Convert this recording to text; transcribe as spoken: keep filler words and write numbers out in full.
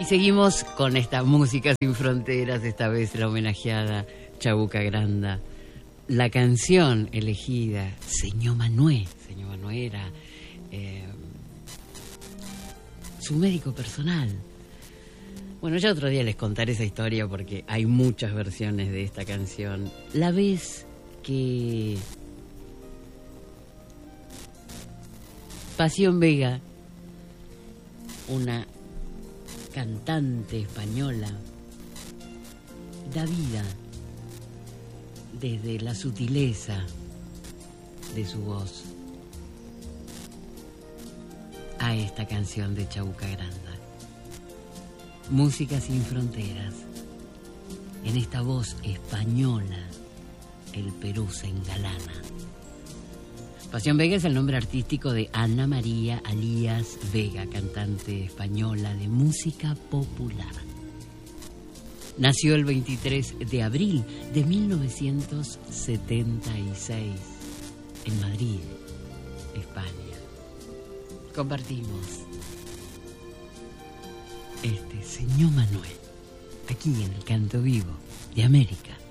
Y seguimos con esta música sin fronteras, esta vez la homenajeada Chabuca Granda. La canción elegida, Señor Manuel. Señor Manuel era eh, su médico personal. Bueno, ya otro día les contaré esa historia porque hay muchas versiones de esta canción. La vez que Pasión Vega, una cantante española, da vida desde la sutileza de su voz a esta canción de Chabuca Granda. Música sin fronteras. En esta voz española, el Perú se engalana. Pasión Vega es el nombre artístico de Ana María Alías Vega, cantante española de música popular. Nació el veintitrés de abril de mil novecientos setenta y seis en Madrid, España. Compartimos este Señor Manuel aquí en el Canto Vivo de América.